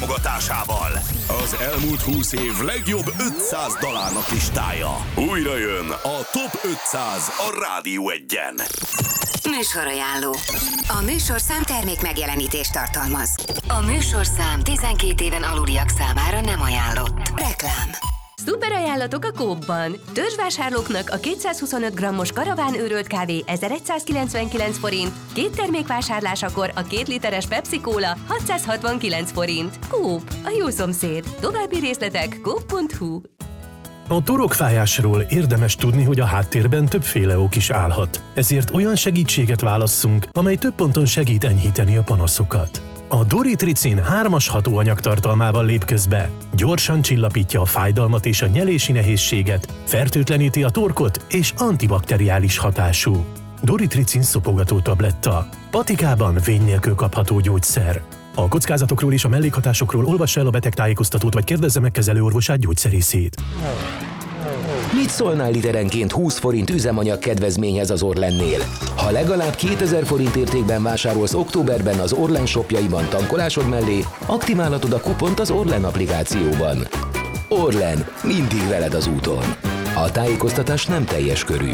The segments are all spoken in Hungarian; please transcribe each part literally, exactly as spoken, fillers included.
támogatásával. Az elmúlt húsz év legjobb ötszáz dalának listája. Újra jön a Top ötszáz a Rádió Egyen. Műsorajánló. A műsorszám termék megjelenítést tartalmaz. A műsorszám tizenkét éven aluliak számára nem ajánlott. Reklám. Szuper ajánlatok a Coopban. Törzsvásárlóknak a kétszázhuszonöt grammos karaván őrölt kávé ezeregyszázkilencvenkilenc forint, két termék vásárlásakor a két literes Pepsi Cola hatszázhatvankilenc forint. Coop, a jó szomszéd. További részletek coop pont hu. A torokfájásról érdemes tudni, hogy a háttérben többféle ok is állhat. Ezért olyan segítséget válasszunk, amely több ponton segít enyhíteni a panaszokat. A Doritricin hármas hatóanyag tartalmával lép közbe. Gyorsan csillapítja a fájdalmat és a nyelési nehézséget, fertőtleníti a torkot és antibakteriális hatású. Doritricin szopogató tabletta. Patikában vény nélkül kapható gyógyszer. A kockázatokról és a mellékhatásokról olvassa el a betegtájékoztatót, vagy kérdezze meg kezelőorvosát, gyógyszerészét. Mit szólnál literenként húsz forint üzemanyag kedvezményhez az Orlennél? Ha legalább kétezer forint értékben vásárolsz októberben az Orlen shopjaiban tankolásod mellé, aktiválhatod a kupont az Orlen applikációban. Orlen, mindig veled az úton. A tájékoztatás nem teljes körű.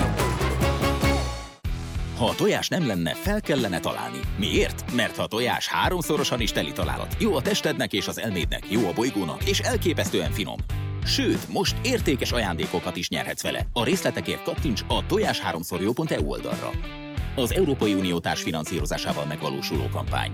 Ha a tojás nem lenne, fel kellene találni. Miért? Mert ha a tojás háromszorosan is teli találat. Jó a testednek és az elmédnek, jó a bolygónak, és elképesztően finom. Sőt, most értékes ajándékokat is nyerhetsz vele. A részletekért kattints a tojás háromszor jó pont e u oldalra. Az Európai Unió társfinanszírozásával megvalósuló kampány.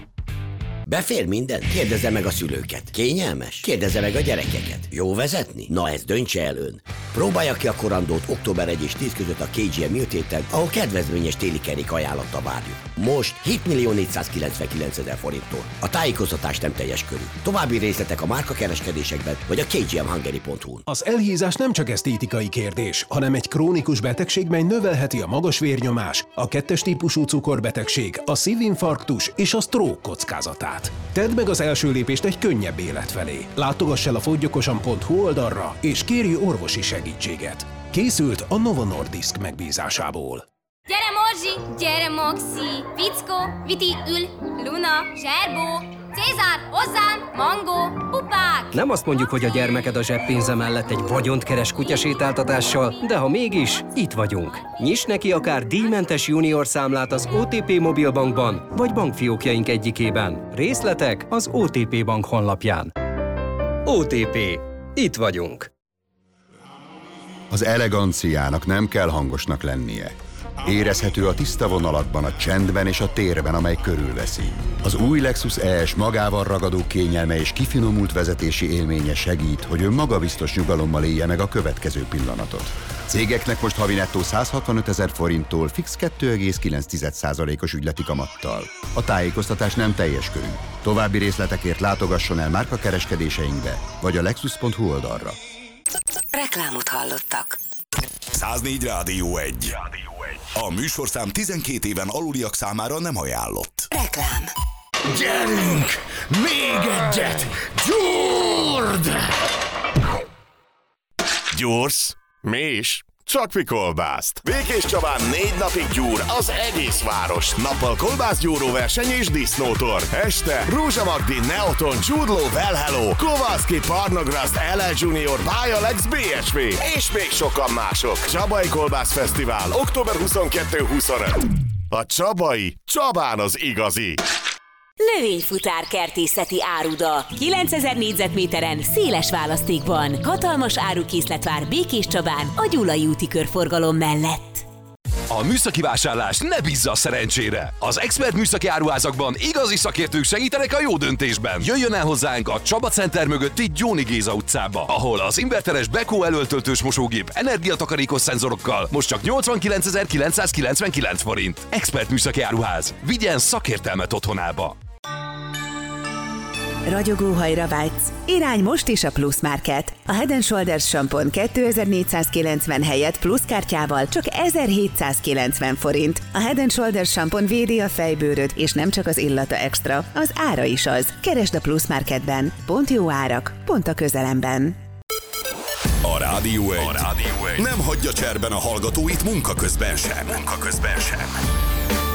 Befér minden? Kérdezze meg a szülőket. Kényelmes? Kérdezze meg a gyerekeket. Jó vezetni? Na ezt döntse el ön. Próbálja ki a korandót október elseje és tíz között a ká gé em műtéten, ahol kedvezményes téli kerék ajánlattal várjuk. Most hétmillió-négyszázkilencvenkilencezer forinttól. A tájékoztatás nem teljes körű. További részletek a márkakereskedésekben vagy a ká gé em hungary pont hu-n. Az elhízás nem csak esztétikai kérdés, hanem egy krónikus betegség, mely növelheti a magas vérnyomás, a kettes típusú cukorbetegség, a szívinfarktus és a stroke kockázatát. Tedd meg az első lépést egy könnyebb élet felé. Látogass el a foggyokosan pont hu oldalra, és kérj orvosi segítséget. Készült a Novo Nordisk megbízásából. Gyere Morzsi, gyere Moxi, Fickó, Viti, Ül, Luna, Zserbó, Cézár, hozzám, Mangó, pupák! Nem azt mondjuk, hogy a gyermeked a zseppénze mellett egy vagyont keres kutyasétáltatással, de ha mégis, itt vagyunk. Nyiss neki akár díjmentes junior számlát az o té pé Mobilbankban, vagy bankfiókjaink egyikében. Részletek az o té pé Bank honlapján. o té pé. Itt vagyunk. Az eleganciának nem kell hangosnak lennie. Érezhető a tiszta vonalakban, a csendben és a térben, amely körülveszi. Az új Lexus E S magával ragadó kényelme és kifinomult vezetési élménye segít, hogy ön magabiztos nyugalommal élje meg a következő pillanatot. Cégeknek most havi nettó százhatvanötezer forinttól fix kettő egész kilenc százalékos ügyleti kamattal. A tájékoztatás nem teljes körű. További részletekért látogasson el márkakereskedéseinkbe, vagy a lexus pont hu oldalra. Reklámot hallottak. száznégy Rádió egy. A műsorszám tizenkét éven aluliak számára nem ajánlott. Reklám. Gyerünk! Még egyet! Gyurd! Gyúrsz? Mi is? Csak mi kolbászt. Békés Csabán négy napig gyúr az egész város. Nappal kolbászgyúró verseny és disznótor. Este Rózsa Magdi, Neoton, Csúdló, Well Hello, Kovalszki, Parnograszt, el el Junior, Bialex, bé es vé és még sokan mások. Csabai Kolbász Fesztivál október huszonkettő huszonöt. A Csabai Csabán az igazi. Növényfutár kertészeti áruda. kilencezer négyzetméteren, széles választékban. Hatalmas árukészlet vár Békés Csabán a Gyulai úti körforgalom mellett. A műszaki vásárlás ne bízza a szerencsére. Az Expert műszaki áruházakban igazi szakértők segítenek a jó döntésben. Jöjjön el hozzánk a Csaba Center mögötti Gyóni Géza utcába, ahol az inverteres Beko elöltöltős mosógép energiatakarékos szenzorokkal most csak nyolcvankilencezer-kilencszázkilencvenkilenc forint. Expert műszaki áruház. Vigyen szakértelmet otthonába. Ragyogóhajra vágysz? Irány most is a Plus Market. A Head and Shoulders sampon kétezer-négyszázkilencven helyett plusz kártyával csak ezerhétszázkilencven forint. A Head and Shoulders sampon védi a fejbőröd, és nem csak az illata extra, az ára is az. Keresd a Plus Marketben. Pont jó árak, pont a közelemben. A Rádió egy. A Rádió egy nem hagyja cserben a hallgatóit munka közben sem. Munka közben sem.